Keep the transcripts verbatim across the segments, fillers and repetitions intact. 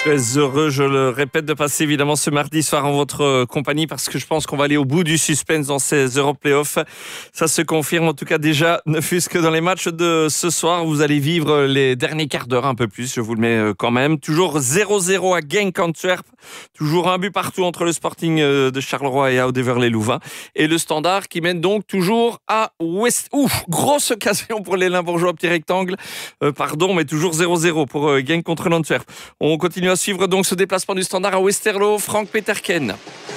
Très heureux, je le répète, de passer évidemment ce mardi soir en votre compagnie parce que je pense qu'on va aller au bout du suspense dans ces Euro Playoffs. Ça se confirme en tout cas déjà, ne fût-ce que dans les matchs de ce soir. Vous allez vivre les derniers quarts d'heure un peu plus, je vous le mets quand même. Toujours zéro zéro à Genk Antwerp. Toujours un but partout entre le Sporting de Charleroi et Oud-Heverlee-Louvain. Et le Standard qui mène donc toujours à West... Ouf, grosse occasion pour les Limbourgeois, petit rectangle. Euh, pardon, mais toujours zéro zéro pour euh, Genk contre l'Antwerp. On continue à suivre donc ce déplacement du Standard à Westerlo. Frank Peterken.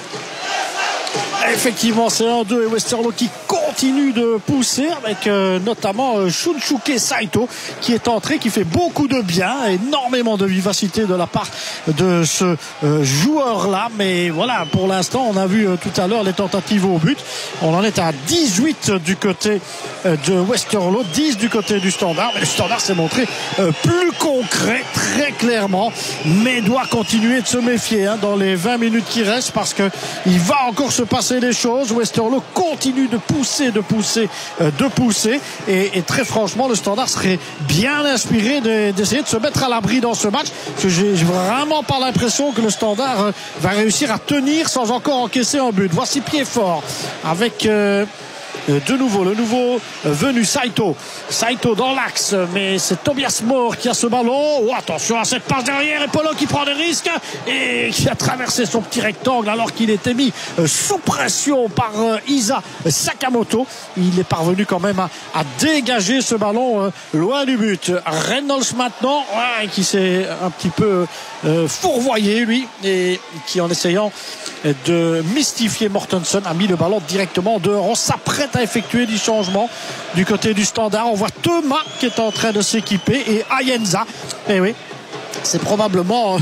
Effectivement, c'est un deux et Westerlo qui continue de pousser avec euh, notamment euh, Shunsuke Saito qui est entré, qui fait beaucoup de bien, énormément de vivacité de la part de ce euh, joueur-là. Mais voilà, pour l'instant, on a vu euh, tout à l'heure les tentatives au but. On en est à dix-huit du côté euh, de Westerlo, dix du côté du Standard. Mais le Standard s'est montré euh, plus concret, très clairement, mais doit continuer de se méfier hein, dans les vingt minutes qui restent parce que il va encore se passer des choses. Westerlo continue de pousser, de pousser, euh, de pousser et, et très franchement le Standard serait bien inspiré de, d'essayer de se mettre à l'abri dans ce match parce que j'ai, j'ai vraiment pas l'impression que le Standard euh, va réussir à tenir sans encore encaisser un but. Voici pied fort avec euh, de nouveau le nouveau venu Saito Saito dans l'axe, mais c'est Tobias Moore qui a ce ballon. Oh, attention à cette passe derrière et Polo qui prend des risques et qui a traversé son petit rectangle alors qu'il était mis sous pression par Isa Sakamoto. Il est parvenu quand même à, à dégager ce ballon loin du but. Reynolds maintenant ouais, qui s'est un petit peu euh, fourvoyé lui et qui en essayant de mystifier Mortensen a mis le ballon directement dehors. On s'apprête à effectuer du changement du côté du Standard. On voit Thomas qui est en train de s'équiper et Ayenza. Et oui, c'est probablement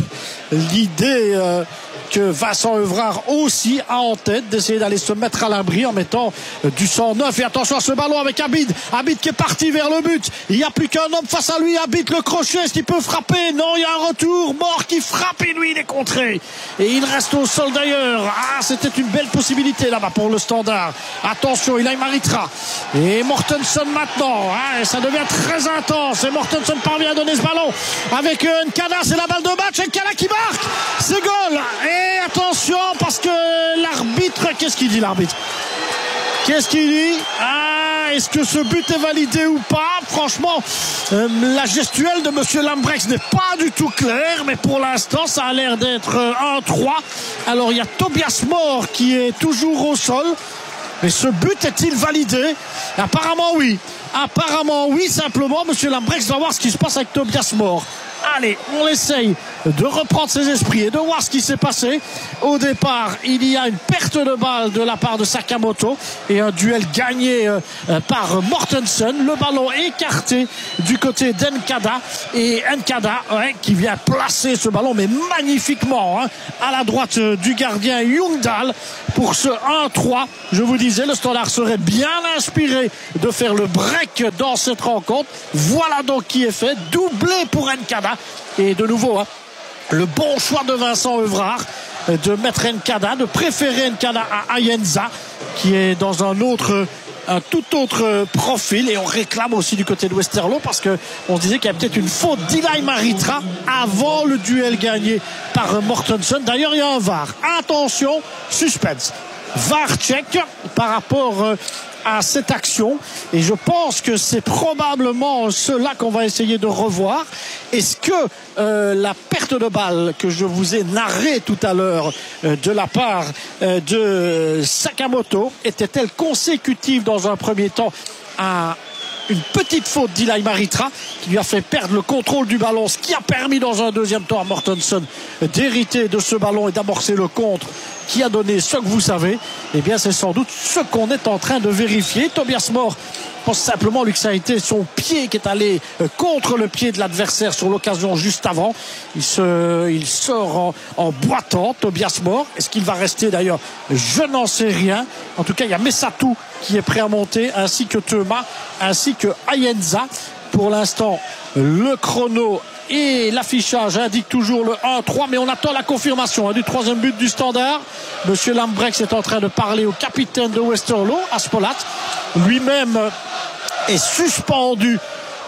l'idée euh, que Vincent Evrard aussi a en tête d'essayer d'aller se mettre à l'abri en mettant du cent neuf. Et attention à ce ballon avec Abid. Abid qui est parti vers le but. Il n'y a plus qu'un homme face à lui. Abid le crochet. Est-ce qu'il peut frapper? Non, il y a un retour. Mort qui frappe et lui il est contré. Et il reste au sol d'ailleurs. Ah, c'était une belle possibilité là-bas pour le Standard. Attention, il a Maritra. Et Mortensen maintenant. Ah, ça devient très intense. Et Mortensen parvient à donner ce ballon avec Nkada. C'est la balle de match. Nkada qui marque. C'est goal. Et Et attention parce que l'arbitre, qu'est-ce qu'il dit l'arbitre? Qu'est-ce qu'il dit? Ah, est-ce que ce but est validé ou pas? Franchement, euh, la gestuelle de monsieur Lambrecht n'est pas du tout claire, mais pour l'instant, ça a l'air d'être un trois. Alors, il y a Tobias Moore qui est toujours au sol. Mais ce but est-il validé? Apparemment oui. Apparemment oui, simplement, monsieur Lambrecht va voir ce qui se passe avec Tobias Moore. Allez, on essaye de reprendre ses esprits et de voir ce qui s'est passé. Au départ, il y a une perte de balle de la part de Sakamoto et un duel gagné euh, par Mortensen. Le ballon écarté du côté d'Nkada et Nkada ouais, qui vient placer ce ballon mais magnifiquement hein, à la droite du gardien Youngdal pour ce un trois. Je vous disais, le Standard serait bien inspiré de faire le break dans cette rencontre. Voilà donc qui est fait. Doublé pour Nkada. Et de nouveau, hein, le bon choix de Vincent Evrard de mettre Nkada, de préférer Nkada à Ayenza, qui est dans un autre, un tout autre profil. Et on réclame aussi du côté de Westerlo parce que on se disait qu'il y a peut-être une faute d'Ilai Maritra avant le duel gagné par Mortensen. D'ailleurs, il y a un V A R. Attention, suspense. V A R check par rapport à cette action et je pense que c'est probablement cela qu'on va essayer de revoir. Est-ce que euh, la perte de balle que je vous ai narrée tout à l'heure euh, de la part euh, de Sakamoto était-elle consécutive dans un premier temps à une petite faute d'Ilai Maritra qui lui a fait perdre le contrôle du ballon, ce qui a permis dans un deuxième temps à Mortensen d'hériter de ce ballon et d'amorcer le contre qui a donné ce que vous savez? Eh bien c'est sans doute ce qu'on est en train de vérifier. Tobias Moore pense simplement lui que ça a été son pied qui est allé contre le pied de l'adversaire sur l'occasion juste avant. Il, se, il sort en, en boitant, Tobias Moore. Est-ce qu'il va rester d'ailleurs? Je n'en sais rien. En tout cas, il y a Messatou qui est prêt à monter, ainsi que Thomas, ainsi que Ayenza. Pour l'instant, le chrono et l'affichage indique toujours le un trois, mais on attend la confirmation hein, du troisième but du Standard. Monsieur Lambrecht est en train de parler au capitaine de Westerlo, Aspolat. Lui-même est suspendu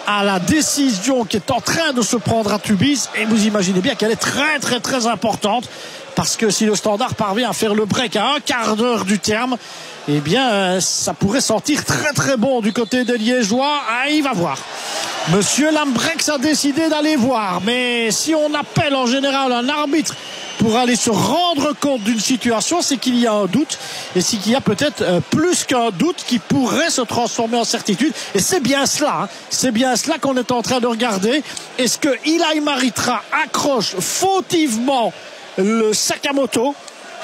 à la décision qui est en train de se prendre à Tubize, et vous imaginez bien qu'elle est très très très importante, parce que si le Standard parvient à faire le break à un quart d'heure du terme, eh bien euh, ça pourrait sentir très très bon du côté des Liégeois. Ah, il va voir. Monsieur Lambrechts a décidé d'aller voir, mais si on appelle en général un arbitre pour aller se rendre compte d'une situation, c'est qu'il y a un doute, et c'est qu'il y a peut-être euh, plus qu'un doute qui pourrait se transformer en certitude, et c'est bien cela, hein. C'est bien cela qu'on est en train de regarder. Est-ce que Ilaï Maritra accroche fautivement le Sakamoto,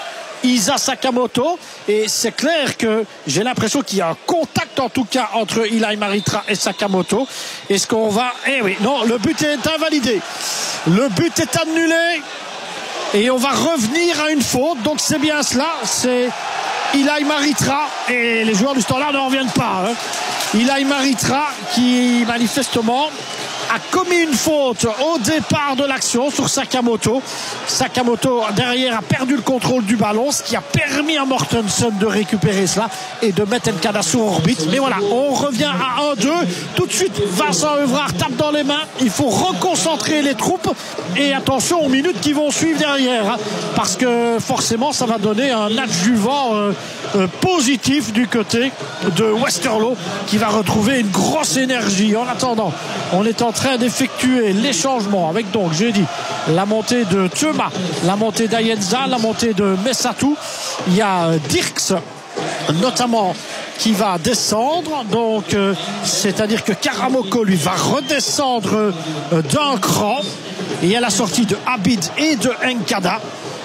Isa Sakamoto, et c'est clair que j'ai l'impression qu'il y a un contact en tout cas entre Ilaï Maritra et Sakamoto. Est-ce qu'on va... Eh oui, non, le but est invalidé, le but est annulé, et on va revenir à une faute. Donc c'est bien cela, c'est Ilaï Maritra, et les joueurs du Standard ne reviennent pas, hein. Ilaï Maritra qui manifestement a commis une faute au départ de l'action sur Sakamoto. Sakamoto derrière a perdu le contrôle du ballon, ce qui a permis à Mortensen de récupérer cela et de mettre Nkada sur orbite. Mais voilà, on revient à un deux. Tout de suite, Vincent Evrard tape dans les mains. Il faut reconcentrer les troupes, et attention aux minutes qui vont suivre derrière, hein, parce que forcément ça va donner un adjuvant euh, euh, positif du côté de Westerlo, qui va retrouver une grosse énergie. En attendant, on est en train d'effectuer les changements avec, donc j'ai dit, la montée de Thema, la montée d'Ayenza, la montée de Messatou. Il y a Dirks notamment qui va descendre, donc euh, c'est-à-dire que Karamoko lui va redescendre euh, d'un cran, et il y a la sortie de Abid et de Nkada.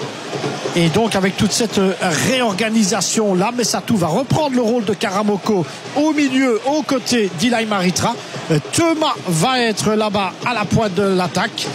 Et donc avec toute cette réorganisation là, Messatou va reprendre le rôle de Karamoko au milieu, aux côtés d'Ilaï Maritra. Thema va être là-bas à la pointe de l'attaque,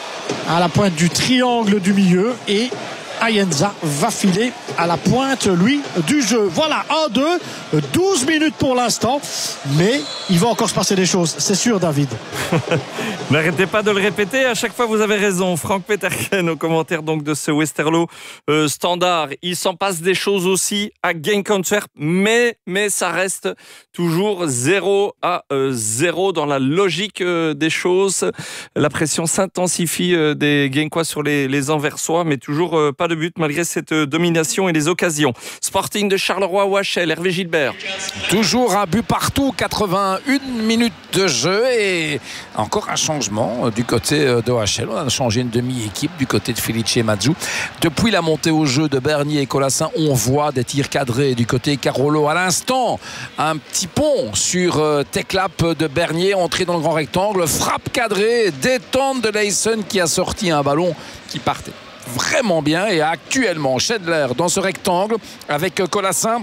à la pointe du triangle du milieu, et Ayenza va filer à la pointe, lui, du jeu. Voilà, un deux, douze minutes pour l'instant, mais il va encore se passer des choses, c'est sûr, David. N'arrêtez pas de le répéter, à chaque fois vous avez raison. Franck Peterken au commentaire donc de ce Westerlo euh, Standard. Il s'en passe des choses aussi à Genk Antwerp, mais, mais ça reste toujours zéro à zéro dans la logique euh, des choses. La pression s'intensifie euh, des Genkois sur les, les Anversois, mais toujours euh, pas de but malgré cette euh, domination et les occasions. Sporting de Charleroi-O H L, Hervé Gilbert. Toujours un but partout, quatre-vingt-une minutes de jeu, et encore un changement du côté de O H L. On a changé une demi-équipe du côté de Felice Mazzu. Depuis la montée au jeu de Bernier et Colassin, on voit des tirs cadrés du côté Carolo. À l'instant, un petit pont sur Teklap de Bernier, entré dans le grand rectangle, frappe cadrée, détente de Leysen qui a sorti un ballon qui partait vraiment bien. Et actuellement, Schindler dans ce rectangle avec Colassin.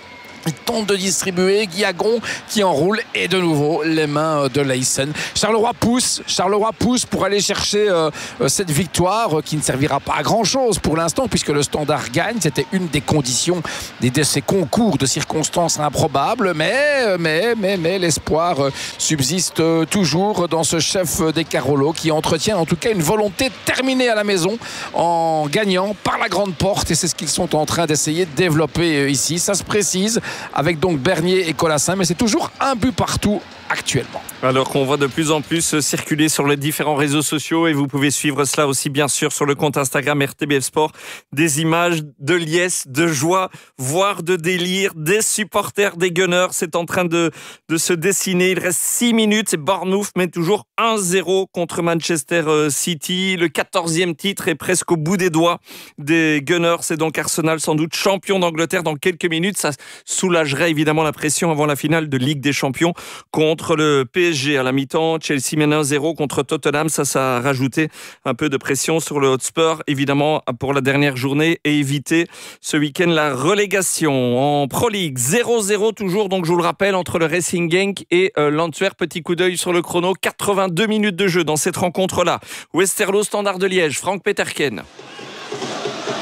Il tente de distribuer, Guillagon qui enroule, et de nouveau les mains de Leysen. Charleroi pousse, Charleroi pousse pour aller chercher euh, cette victoire qui ne servira pas à grand chose pour l'instant, puisque le Standard gagne. C'était une des conditions de ces concours de circonstances improbables, mais, mais, mais, mais l'espoir subsiste toujours dans ce chef des Carolo, qui entretient en tout cas une volonté de terminer à la maison en gagnant par la grande porte, et c'est ce qu'ils sont en train d'essayer de développer ici. Ça se précise avec donc Bernier et Colassin, mais c'est toujours un but partout actuellement. Alors qu'on voit de plus en plus circuler sur les différents réseaux sociaux, et vous pouvez suivre cela aussi bien sûr sur le compte Instagram R T B F Sport, des images de liesse, de joie, voire de délire des supporters des Gunners. C'est en train de, de se dessiner. Il reste six minutes et Bournemouth mène toujours un zéro contre Manchester City. Le quatorzième titre est presque au bout des doigts des Gunners. C'est donc Arsenal sans doute champion d'Angleterre dans quelques minutes. Ça soulagerait évidemment la pression avant la finale de Ligue des Champions contre le P S G. À la mi-temps, Chelsea mène un zéro contre Tottenham. Ça, ça a rajouté un peu de pression sur le Hotspur, évidemment, pour la dernière journée, et éviter ce week-end la relégation. En Pro League, zéro zéro toujours, donc je vous le rappelle, entre le Racing Genk et euh, l'Antwerp. Petit coup d'œil sur le chrono, quatre-vingt-deux minutes de jeu dans cette rencontre-là. Westerlo Standard de Liège, Franck Peterken.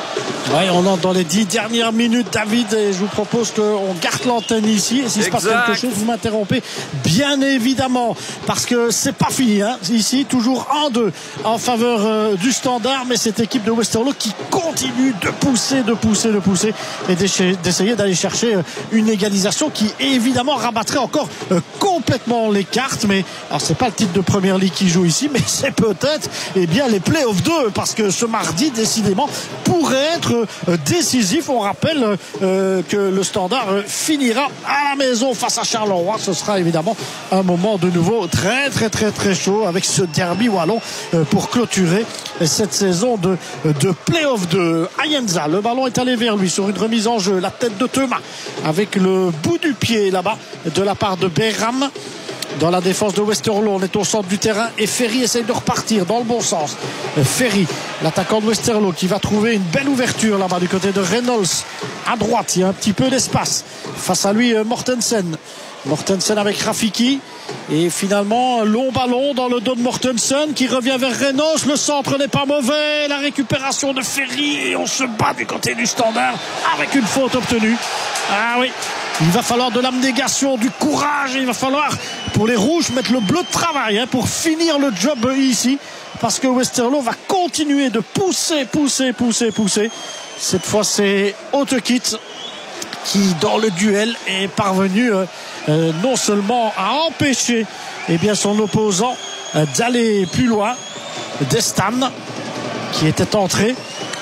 Oui, on entre dans les dix dernières minutes, David, et je vous propose qu'on garde l'antenne ici. Et s'il se passe quelque chose, vous m'interrompez, bien évidemment, parce que c'est pas fini, hein. Ici, toujours un deux en faveur euh, du Standard, mais cette équipe de Westerlo qui continue de pousser, de pousser, de pousser, et d'essayer d'aller chercher euh, une égalisation qui, évidemment, rabattrait encore euh, complètement les cartes. Mais alors, c'est pas le titre de Première Ligue qui joue ici, mais c'est peut-être, eh bien, les Playoffs deux, parce que ce mardi, décidément, pourrait être décisif. On rappelle euh, que le Standard euh, finira à la maison face à Charleroi. Ce sera évidemment un moment de nouveau très très très très chaud avec ce derby wallon euh, pour clôturer cette saison de, de play-off de Ayenza. Le ballon est allé vers lui sur une remise en jeu. La tête de Thomas avec le bout du pied là-bas de la part de Behram. Dans la défense de Westerlo, on est au centre du terrain et Ferry essaye de repartir dans le bon sens. Ferry, l'attaquant de Westerlo, qui va trouver une belle ouverture là-bas du côté de Reynolds. À droite, il y a un petit peu d'espace. Face à lui, Mortensen. Mortensen avec Rafiki. Et finalement, long ballon dans le dos de Mortensen qui revient vers Reynolds. Le centre n'est pas mauvais. La récupération de Ferry. Et on se bat du côté du Standard avec une faute obtenue. Ah oui. Il va falloir de l'abnégation, du courage. Il va falloir, pour les Rouges, mettre le bleu de travail hein, pour finir le job ici. Parce que Westerlo va continuer de pousser, pousser, pousser, pousser. Cette fois, c'est Autekit qui, dans le duel, est parvenu euh, euh, non seulement à empêcher eh bien, son opposant euh, d'aller plus loin, Destan, qui était entré,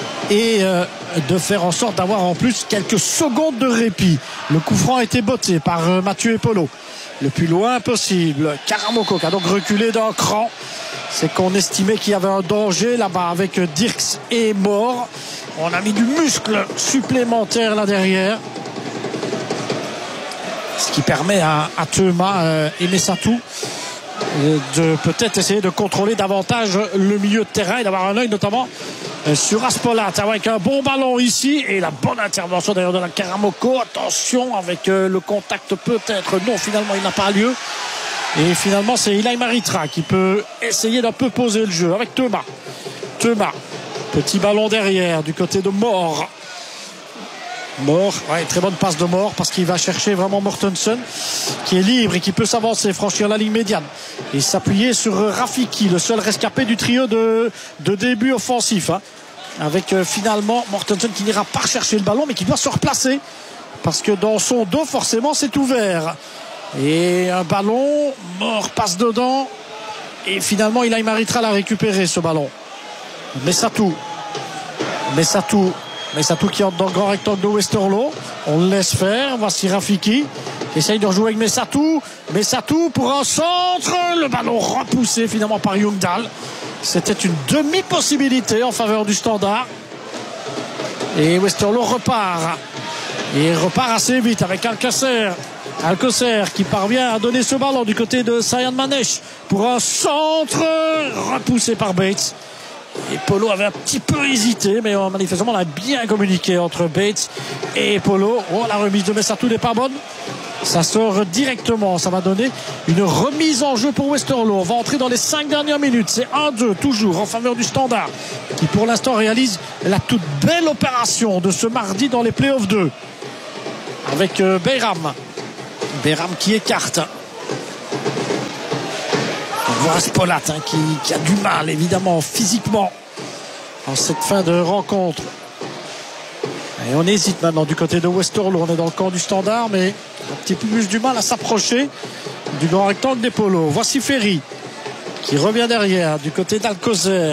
et euh, de faire en sorte d'avoir en plus quelques secondes de répit. Le coup franc a été botté par euh, Mathieu Epolo le plus loin possible. Karamoko qui a donc reculé d'un cran. C'est qu'on estimait qu'il y avait un danger là-bas avec Dirks et Mort. On a mis du muscle supplémentaire là derrière, ce qui permet à, à Teuma euh, et Messatou euh, de peut-être essayer de contrôler davantage le milieu de terrain et d'avoir un œil notamment euh, sur Aspolat avec un bon ballon ici et la bonne intervention d'ailleurs de la Karamoko. Attention avec euh, le contact peut-être, non, finalement il n'a pas lieu. Et finalement c'est Ilaï Maritra qui peut essayer d'un peu poser le jeu avec Teuma. Teuma, petit ballon derrière du côté de Mort. Mort, ouais, très bonne passe de Mort parce qu'il va chercher vraiment Mortensen qui est libre et qui peut s'avancer, franchir la ligne médiane et s'appuyer sur Rafiki, le seul rescapé du trio de, de début offensif hein. Avec euh, finalement Mortensen qui n'ira pas chercher le ballon mais qui doit se replacer parce que dans son dos forcément c'est ouvert et un ballon, Mort passe dedans et finalement Ilaï Maritra l'a récupéré ce ballon. Messatou Messatou Messatou qui entre dans le grand rectangle de Westerlo. On le laisse faire. Voici Rafiki qui essaye de rejouer avec Messatou. Messatou pour un centre. Le ballon repoussé finalement par Youngdal. C'était une demi-possibilité en faveur du Standard. Et Westerlo repart. Et il repart assez vite avec Alcocer. Alcocer qui parvient à donner ce ballon du côté de Sayan Manesh pour un centre repoussé par Bates. Et Polo avait un petit peu hésité, mais manifestement on a bien communiqué entre Bates et Polo. Oh, la remise de Messatou n'est pas bonne. Ça sort directement. Ça va donner une remise en jeu pour Westerlo. On va entrer dans les cinq dernières minutes. C'est un deux toujours en faveur du Standard qui pour l'instant réalise la toute belle opération de ce mardi dans les playoffs deux. Avec euh, Behram. Behram qui écarte. On voit Aspolat hein, qui, qui a du mal évidemment physiquement en cette fin de rencontre. Et on hésite maintenant du côté de Westerlo. On est dans le camp du Standard mais un petit peu plus du mal à s'approcher du grand rectangle des Polos. Voici Ferry qui revient derrière du côté d'Alcocer.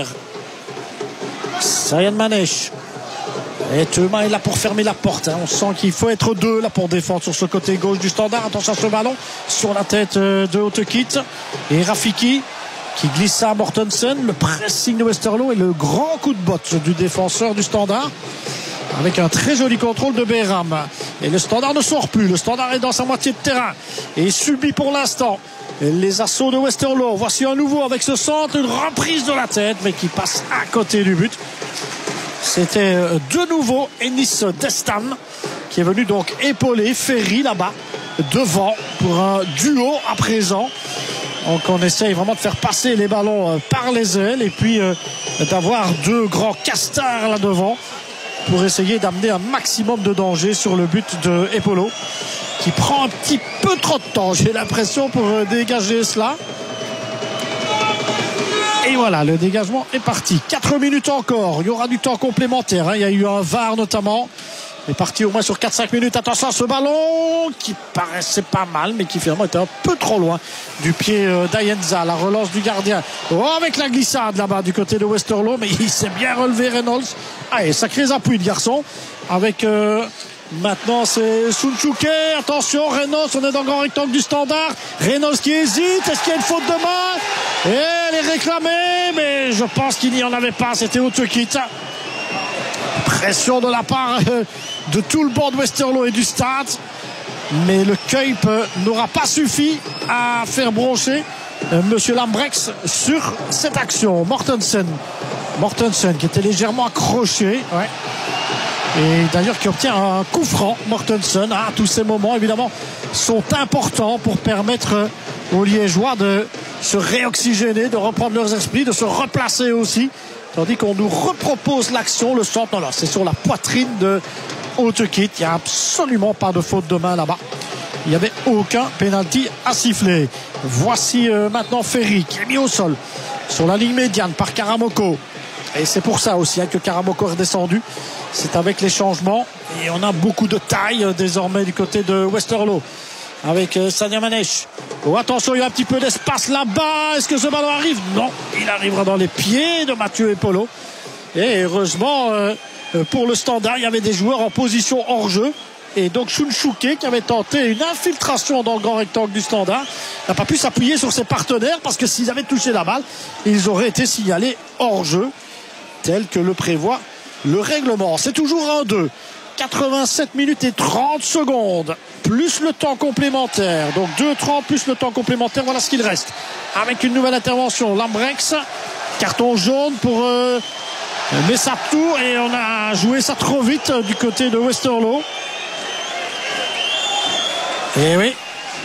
Sayan Manesh. Et Teuma est là pour fermer la porte hein. On sent qu'il faut être deux là pour défendre sur ce côté gauche du Standard. Attention à ce ballon sur la tête de Autekit. Et Rafiki qui glisse ça à Mortensen. Le pressing de Westerlo et le grand coup de botte du défenseur du Standard avec un très joli contrôle de Behram. Et le Standard ne sort plus. Le Standard est dans sa moitié de terrain et subit pour l'instant les assauts de Westerlo. Voici un nouveau avec ce centre, une reprise de la tête mais qui passe à côté du but. C'était de nouveau Ennis Destan qui est venu donc épauler Ferry là-bas devant pour un duo à présent. Donc on essaye vraiment de faire passer les ballons par les ailes et puis euh, d'avoir deux grands castards là devant pour essayer d'amener un maximum de danger sur le but de Epolo, qui prend un petit peu trop de temps, j'ai l'impression, pour dégager cela. Et voilà, le dégagement est parti. quatre minutes encore, il y aura du temps complémentaire, hein. Il y a eu un V A R notamment. Il est parti au moins sur quatre cinq minutes. Attention à ce ballon qui paraissait pas mal, mais qui finalement était un peu trop loin du pied d'Ayenza. La relance du gardien. Oh, avec la glissade là-bas du côté de Westerlo, mais il s'est bien relevé, Reynolds. Allez, sacrés appuis de garçon. Avec euh, maintenant c'est Sunchuke. Attention, Reynolds, on est dans le grand rectangle du standard. Reynolds qui hésite. Est-ce qu'il y a une faute de main? Et elle est réclamée, mais je pense qu'il n'y en avait pas. C'était Autekit. Pression de la part de tout le banc de Westerlo et du stade, mais le Kuip n'aura pas suffi à faire broncher Monsieur Lambrechts sur cette action. Mortensen Mortensen qui était légèrement accroché, ouais. Et d'ailleurs qui obtient un coup franc. Mortensen, ah, tous ces moments évidemment sont importants pour permettre aux Liégeois de se réoxygéner, de reprendre leurs esprits, de se replacer aussi. Tandis qu'on nous repropose l'action, le centre, non, là, c'est sur la poitrine de Autekit. Il n'y a absolument pas de faute de main là-bas. Il n'y avait aucun penalty à siffler. Voici euh, maintenant Ferry qui est mis au sol sur la ligne médiane par Karamoko. Et c'est pour ça aussi hein, que Karamoko est descendu. C'est avec les changements. Et on a beaucoup de taille euh, désormais du côté de Westerlo. Avec euh, Sadia Manesh. Oh, attention, il y a un petit peu d'espace là-bas. Est-ce que ce ballon arrive? Non, il arrivera dans les pieds de Mathieu Epolo. Et heureusement, euh, pour le standard, il y avait des joueurs en position hors-jeu. Et donc Sunchuke, qui avait tenté une infiltration dans le grand rectangle du standard, n'a pas pu s'appuyer sur ses partenaires parce que s'ils avaient touché la balle, ils auraient été signalés hors-jeu, tel que le prévoit le règlement. C'est toujours un deux. quatre-vingt-sept minutes et trente secondes plus le temps complémentaire, donc deux trente plus le temps complémentaire, voilà ce qu'il reste avec une nouvelle intervention. Lambrechts, carton jaune pour euh, Messatou, et on a joué ça trop vite euh, du côté de Westerlo. Et oui,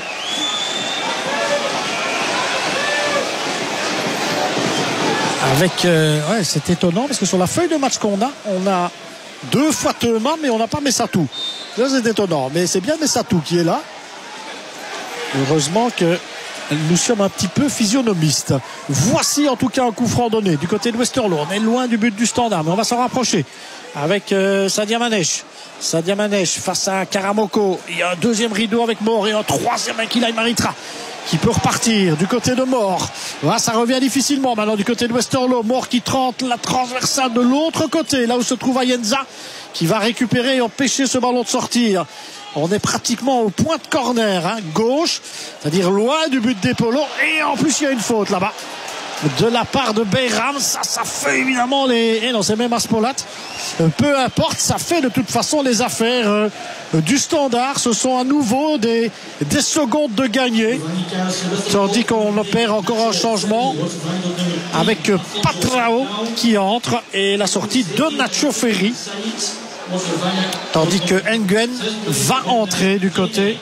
avec euh, ouais, c'est étonnant parce que sur la feuille de match qu'on a, on a deux fois Teuma, mais on n'a pas Messatou. Ça, c'est étonnant, mais c'est bien Messatou qui est là. Heureusement que nous sommes un petit peu physionomistes. Voici en tout cas un coup franc donné du côté de Westerlo. On est loin du but du standard, mais on va s'en rapprocher avec euh, Sadia Manesh. Sadia Manesh face à Karamoko. Il y a un deuxième rideau avec Mort et un troisième avec Ilay Maritra qui peut repartir du côté de Mort. Là, ça revient difficilement maintenant du côté de Westerlo. Mort qui tente la transversale de l'autre côté, là où se trouve Ayenza, qui va récupérer et empêcher ce ballon de sortir. On est pratiquement au point de corner, hein, gauche, c'est-à-dire loin du but d'Epolo. Et en plus, il y a une faute là-bas de la part de Beyram. Ça, ça fait évidemment les... Et non, c'est même Aspolat. Euh, peu importe, ça fait de toute façon les affaires euh, du standard. Ce sont à nouveau des, des secondes de gagner. Tandis qu'on opère encore un changement avec euh, Patrao qui entre et la sortie de Nacho Ferry. Tandis que Nguyen va entrer du côté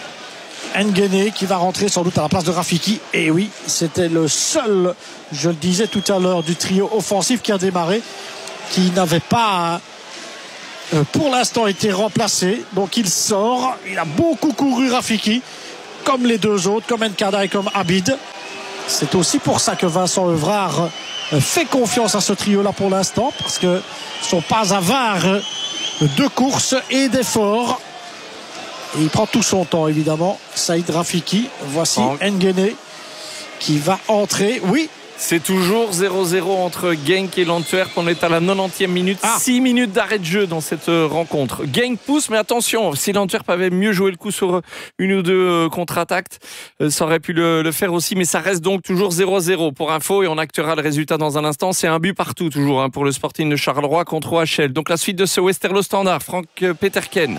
Nguene, qui va rentrer sans doute à la place de Rafiki. Et oui, c'était le seul, je le disais tout à l'heure, du trio offensif qui a démarré, qui n'avait pas euh, pour l'instant été remplacé. Donc il sort, il a beaucoup couru Rafiki, comme les deux autres, comme Nkada et comme Abid. C'est aussi pour ça que Vincent Evrard euh, fait confiance à ce trio-là pour l'instant, parce que sont pas avares euh, de course et d'efforts. Et il prend tout son temps évidemment. Saïd Rafiki, voici oh. Nguene qui va entrer. Oui, c'est toujours zéro zéro entre Genk et l'Antwerp. On est à la quatre-vingt-dixième minute, ah. six minutes d'arrêt de jeu dans cette rencontre. Genk pousse, mais attention, si l'Antwerp avait mieux joué le coup sur une ou deux contre-attaques, ça aurait pu le, le faire aussi, mais ça reste donc toujours zéro zéro pour info, et on actera le résultat dans un instant. C'est un but partout toujours hein, pour le Sporting de Charleroi contre O H L. Donc la suite de ce Westerlo Standard, Frank Peterken.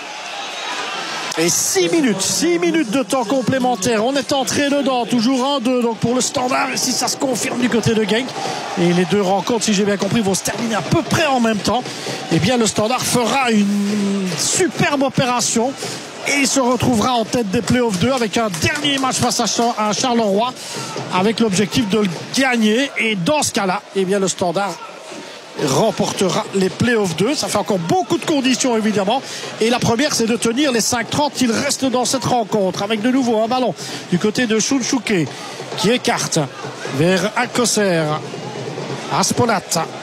Et six minutes, six minutes de temps complémentaire. On est entré dedans, toujours un deux donc pour le standard. Et si ça se confirme du côté de Genk, et les deux rencontres, si j'ai bien compris, vont se terminer à peu près en même temps, eh bien le standard fera une superbe opération et se retrouvera en tête des playoffs deux avec un dernier match face à Charleroi, avec l'objectif de le gagner. Et dans ce cas-là, eh bien le standard remportera les playoffs deux. Ça fait encore beaucoup de conditions évidemment. Et la première, c'est de tenir les cinq trente. Il reste dans cette rencontre avec de nouveau un ballon du côté de Shunsuke qui écarte vers Alcocer. Aspolat.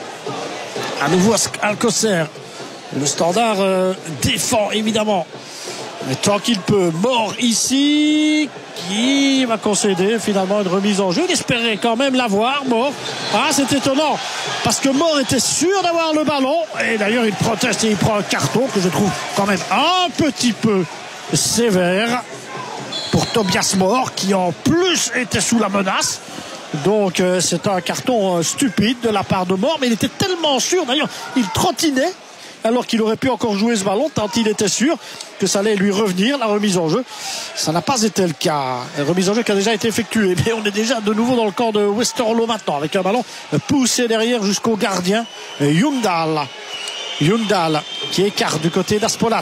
À nouveau Alcocer. Le Standard euh, défend évidemment. Mais tant qu'il peut, Mort ici, qui va concéder finalement une remise en jeu. Il espérait quand même l'avoir, Mort. Ah, c'est étonnant, parce que Mort était sûr d'avoir le ballon. Et d'ailleurs, il proteste et il prend un carton que je trouve quand même un petit peu sévère pour Tobias Mort, qui en plus était sous la menace. Donc, euh, c'est un carton euh, stupide de la part de Mort, mais il était tellement sûr. D'ailleurs, il trottinait alors qu'il aurait pu encore jouer ce ballon tant il était sûr que ça allait lui revenir, la remise en jeu. Ça n'a pas été le cas. La remise en jeu qui a déjà été effectuée. Mais on est déjà de nouveau dans le camp de Westerlo maintenant, avec un ballon poussé derrière jusqu'au gardien Youngdahl. Youngdahl qui écarte du côté d'Aspolat.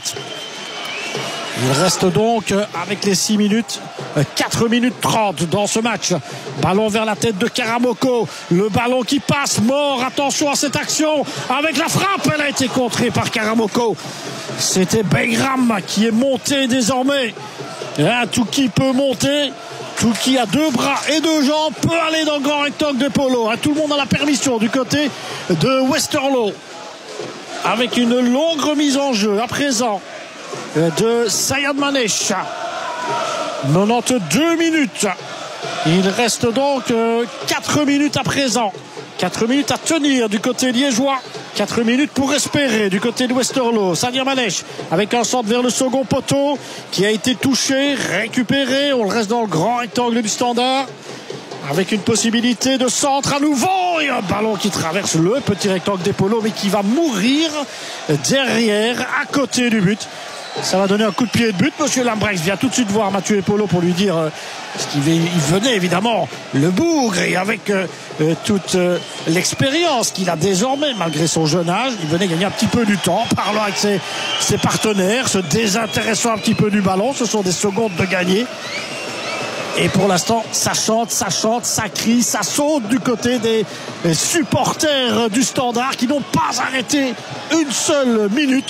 Il reste donc avec les six minutes, quatre minutes trente dans ce match. Ballon vers la tête de Karamoko. Le ballon qui passe, Mort. Attention à cette action avec la frappe. Elle a été contrée par Karamoko. C'était Begram qui est monté désormais. Hein, tout qui peut monter. Tout qui a deux bras et deux jambes peut aller dans le grand rectangle de Polo. Hein, tout le monde a la permission du côté de Westerlo. Avec une longue remise en jeu à présent de Sayad Manesh. quatre-vingt-douze minutes. Il reste donc euh, quatre minutes à présent. quatre minutes à tenir du côté liégeois. quatre minutes pour espérer du côté de Westerlo. Sayad Manesh avec un centre vers le second poteau qui a été touché, récupéré. On reste dans le grand rectangle du Standard. Avec une possibilité de centre à nouveau et un ballon qui traverse le petit rectangle des Polos mais qui va mourir derrière, à côté du but. Ça va donner un coup de pied de but. Monsieur Lambrecht vient tout de suite voir Mathieu Epolo pour lui dire euh, parce qu'il venait évidemment le bougre et avec euh, euh, toute euh, l'expérience qu'il a désormais malgré son jeune âge, il venait gagner un petit peu du temps, parlant avec ses, ses partenaires, se désintéressant un petit peu du ballon. Ce sont des secondes de gagner. Et pour l'instant, ça chante, ça chante, ça crie, ça saute du côté des supporters du Standard qui n'ont pas arrêté une seule minute.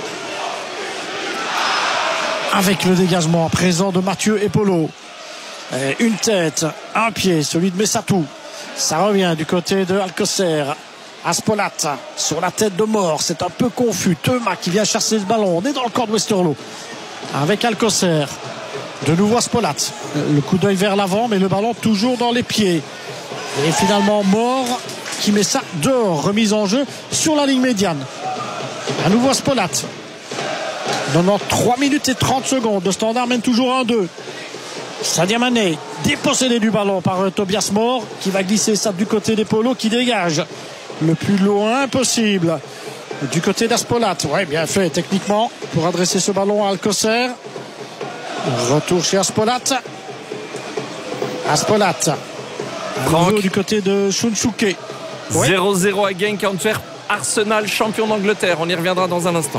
Avec le dégagement à présent de Mathieu Epolo. Une tête, un pied, celui de Messatou. Ça revient du côté de Alcocer. Aspolat sur la tête de Mort. C'est un peu confus. Teuma qui vient chasser le ballon. On est dans le camp de Westerlo. Avec Alcocer. De nouveau Aspolat. Le coup d'œil vers l'avant, mais le ballon toujours dans les pieds. Et finalement Mort qui met ça dehors. Remise en jeu sur la ligne médiane. À nouveau Aspolat. Dans trois minutes et trente secondes. Le Standard mène toujours un deux. Sadio Mané dépossédé du ballon par euh, Tobias Mort qui va glisser ça du côté des Polos qui dégage le plus loin possible du côté d'Aspolat. Ouais, bien fait techniquement pour adresser ce ballon à Alcocer. Retour chez Aspolat. Aspolat. Du côté de Shunsuke. Ouais. zéro zéro à Genk Antwerp. Arsenal champion d'Angleterre. On y reviendra dans un instant.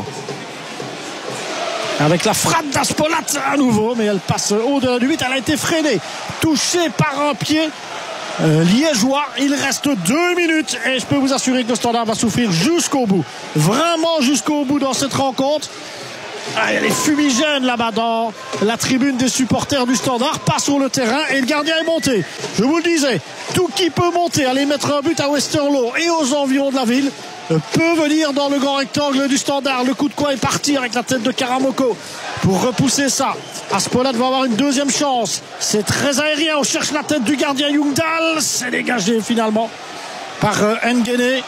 Avec la frappe d'Aspolat à nouveau, mais elle passe au-delà du but. Elle a été freinée, touchée par un pied euh, liégeois. Il reste deux minutes et je peux vous assurer que le Standard va souffrir jusqu'au bout. Vraiment jusqu'au bout dans cette rencontre. Ah, il y a les fumigènes là-bas dans la tribune des supporters du Standard, pas sur le terrain et le gardien est monté. Je vous le disais, tout qui peut monter, aller mettre un but à Westerlo et aux environs de la ville peut venir dans le grand rectangle du Standard. Le coup de coin est parti avec la tête de Karamoko pour repousser ça. Aspolat va avoir une deuxième chance. C'est très aérien, on cherche la tête du gardien Youngdahl. C'est dégagé finalement par euh, Ngene.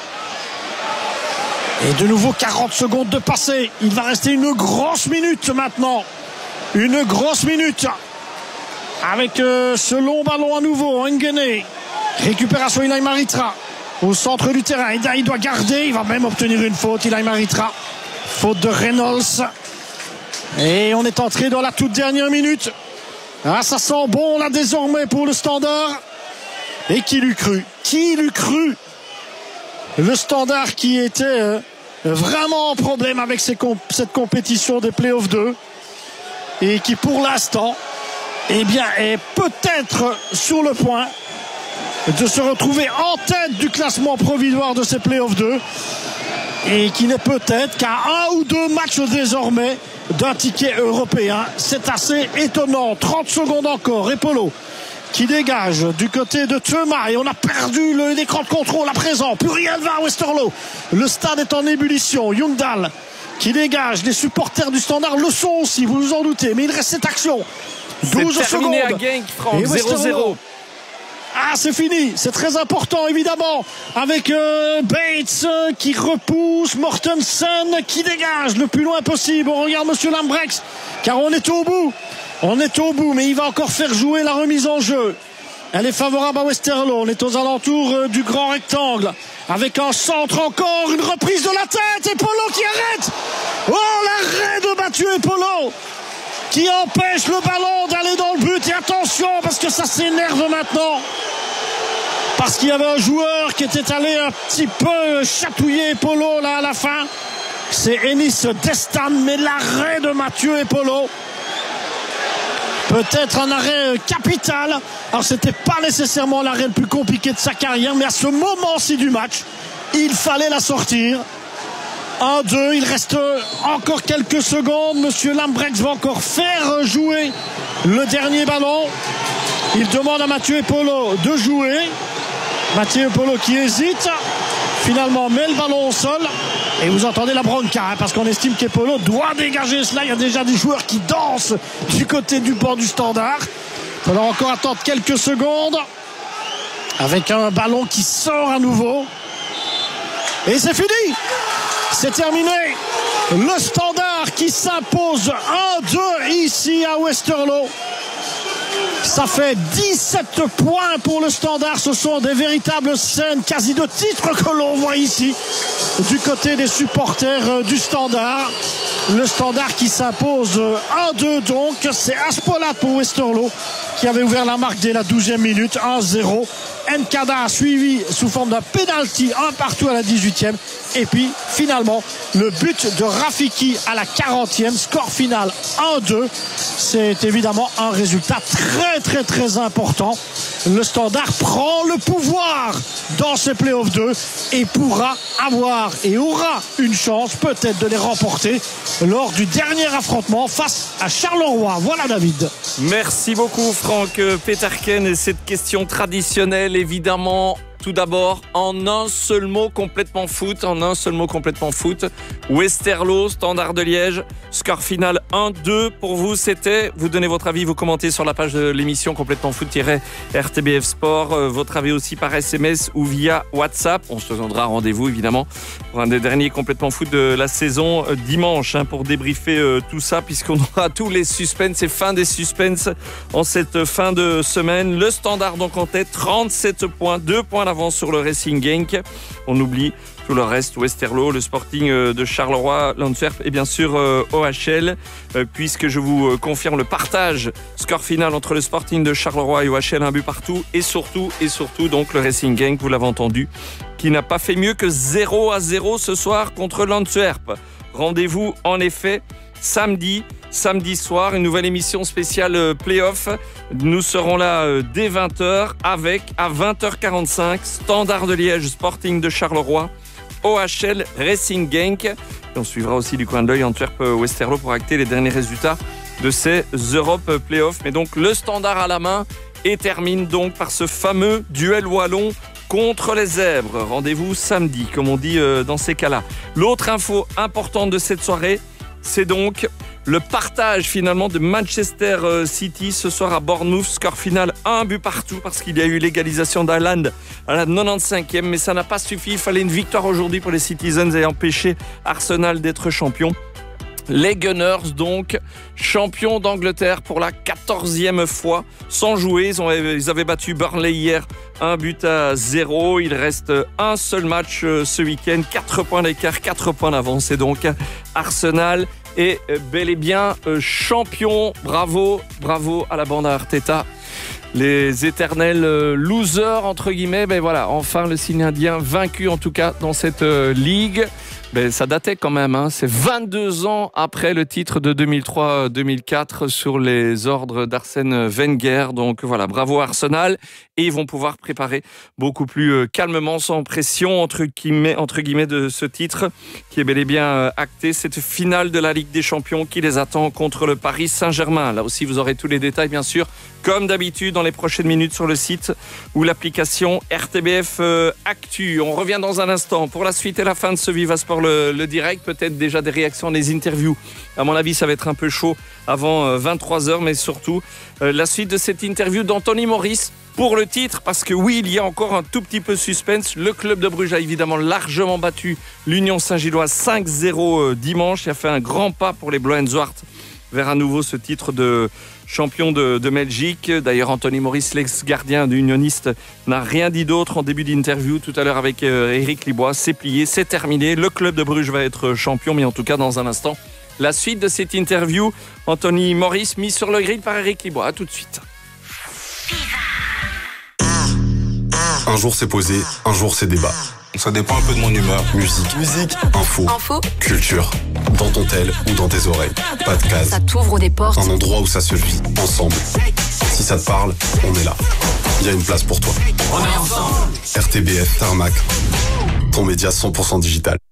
Et de nouveau quarante secondes de passé. Il va rester une grosse minute maintenant. Une grosse minute. Avec euh, ce long ballon à nouveau. Ngene. Récupération Ilaï Maritra. Au centre du terrain. Et il doit garder. Il va même obtenir une faute. Ilaï Maritra. Faute de Reynolds. Et on est entré dans la toute dernière minute. Ah, ça sent bon là désormais pour le Standard. Et qui l'eût cru? Qui l'eût cru? Le Standard qui était euh, vraiment en problème avec ces comp- cette compétition des playoffs deux et qui pour l'instant eh bien, est peut-être sur le point de se retrouver en tête du classement provisoire de ces playoffs deux et qui n'est peut-être qu'à un ou deux matchs désormais d'un ticket européen. C'est assez étonnant. trente secondes encore et Polo qui dégage du côté de Thuema et on a perdu le, l'écran de contrôle à présent. Plus rien ne va à Westerlo. Le stade est en ébullition. Ljungdahl qui dégage. Les supporters du Standard le sont aussi, vous vous en doutez, mais il reste cette action. douze c'est terminé secondes. à Genk, Franck, zéro zéro. Ah, c'est fini, c'est très important évidemment avec euh, Bates euh, qui repousse, Mortensen qui dégage le plus loin possible. On regarde Monsieur Lambrecht car on est au bout, on est au bout, mais il va encore faire jouer la remise en jeu. Elle est favorable à Westerlo. On est aux alentours euh, du grand rectangle avec un centre encore, une reprise de la tête et Polo qui arrête. Oh, l'arrêt de Mathieu Polo qui empêche le ballon d'aller dans le but. Et attention parce que ça s'énerve maintenant, parce qu'il y avait un joueur qui était allé un petit peu chatouiller Polo là à la fin. C'est Enis Destan, mais l'arrêt de Mathieu Polo, peut-être un arrêt capital. Alors c'était pas nécessairement l'arrêt le plus compliqué de sa carrière, mais à ce moment-ci du match il fallait la sortir. un deux, il reste encore quelques secondes. Monsieur Lambrecht va encore faire jouer le dernier ballon. Il demande à Mathieu Polo de jouer. Mathieu Polo qui hésite, finalement met le ballon au sol. Et vous entendez la bronca, hein, parce qu'on estime qu'Epolo doit dégager cela. Il y a déjà des joueurs qui dansent du côté du banc du Standard. Il faudra encore attendre quelques secondes avec un ballon qui sort à nouveau. Et c'est fini, c'est terminé. Le Standard qui s'impose un deux ici à Westerlo. Ça fait dix-sept points pour le Standard. Ce sont des véritables scènes quasi de titre que l'on voit ici du côté des supporters du Standard. Le Standard qui s'impose un deux donc. C'est Aspolat pour Westerlo qui avait ouvert la marque dès la douzième minute, un zéro. Nkada a suivi sous forme d'un penalty, un partout à la dix-huitième. Et puis finalement le but de Rafiki à la quarantième. Score final un deux. C'est évidemment un résultat très très très important. Le Standard prend le pouvoir dans ces playoffs deux et pourra avoir et aura une chance peut-être de les remporter lors du dernier affrontement face à Charleroi. Voilà David. Merci beaucoup Franck Peterken. Et cette question traditionnelle évidemment, tout d'abord en un seul mot complètement foot, en un seul mot complètement foot. Westerlo, Standard de Liège, score final un deux pour vous, c'était, vous donnez votre avis, vous commentez sur la page de l'émission complètement foot-R T B F Sport, euh, votre avis aussi par S M S ou via WhatsApp. On se donnera rendez-vous évidemment pour un des derniers complètement foot de la saison euh, dimanche hein, pour débriefer euh, tout ça, puisqu'on aura tous les suspens et fin des suspens en cette fin de semaine. Le Standard donc en tête, trente-sept points, deux points d'avance sur le Racing Genk. On oublie tout le reste, Westerlo, le Sporting de Charleroi, l'Antwerp et bien sûr euh, O H L, euh, puisque je vous euh, confirme le partage score final entre le Sporting de Charleroi et O H L, un but partout, et surtout, et surtout donc le Racing Genk, vous l'avez entendu, qui n'a pas fait mieux que zéro à zéro ce soir contre l'Antwerp. Rendez-vous en effet samedi, samedi soir, une nouvelle émission spéciale euh, Playoff. Nous serons là euh, dès vingt heures avec, à vingt heures quarante-cinq, Standard de Liège, Sporting de Charleroi, O H L, Racing Genk. Et on suivra aussi du coin de l'œil Antwerp-Westerlo pour acter les derniers résultats de ces Europe Playoffs. Mais donc le Standard à la main et termine donc par ce fameux duel wallon contre les Zèbres. Rendez-vous samedi, comme on dit euh, dans ces cas-là. L'autre info importante de cette soirée, c'est donc le partage finalement de Manchester City ce soir à Bournemouth. Score final un but partout parce qu'il y a eu l'égalisation d'Haaland à la quatre-vingt-quinzième. Mais ça n'a pas suffi. Il fallait une victoire aujourd'hui pour les Citizens et empêcher Arsenal d'être champion. Les Gunners donc, champions d'Angleterre pour la quatorzième fois sans jouer. Ils, ont, ils avaient battu Burnley hier, un but à zéro. Il reste un seul match ce week-end, quatre points d'écart, quatre points d'avance. Et donc Arsenal est bel et bien champion. Bravo, bravo à la bande à Arteta. Les éternels losers entre guillemets, ben voilà, enfin le signe indien vaincu en tout cas dans cette ligue. Ben, ça datait quand même, hein. C'est vingt-deux ans après le titre de deux mille trois deux mille quatre sur les ordres d'Arsène Wenger. Donc voilà, bravo Arsenal. Et ils vont pouvoir préparer beaucoup plus calmement, sans pression, entre guillemets, entre guillemets de ce titre qui est bel et bien acté. Cette finale de la Ligue des Champions qui les attend contre le Paris Saint-Germain. Là aussi, vous aurez tous les détails, bien sûr, comme d'habitude, dans les prochaines minutes sur le site ou l'application R T B F Actu. On revient dans un instant pour la suite et la fin de ce Viva Sport le, le direct. Peut-être déjà des réactions, des interviews. À mon avis, ça va être un peu chaud avant vingt-trois heures, mais surtout euh, la suite de cette interview d'Anthony Maurice pour le titre, parce que oui, il y a encore un tout petit peu suspense. Le club de Bruges a évidemment largement battu l'Union Saint-Gilloise cinq zéro dimanche et a fait un grand pas pour les Blauw-en-Zwart vers à nouveau ce titre de champion de, de Belgique. D'ailleurs, Anthony Maurice, l'ex-gardien d'Unioniste, n'a rien dit d'autre en début d'interview tout à l'heure avec euh, Éric Libois. C'est plié, c'est terminé. Le club de Bruges va être champion, mais en tout cas, dans un instant, la suite de cette interview, Anthony Maurice, mis sur le grill par Éric Libois. À tout de suite. Un jour c'est posé, un jour c'est débat. Ça dépend un peu de mon humeur. Musique, musique, info, info, culture. Dans ton tel ou dans tes oreilles. Pas de case. Ça t'ouvre des portes. Un endroit où ça se vit, ensemble. Si ça te parle, on est là. Il y a une place pour toi. On est ensemble. R T B F Tarmac. Ton média cent pour cent digital.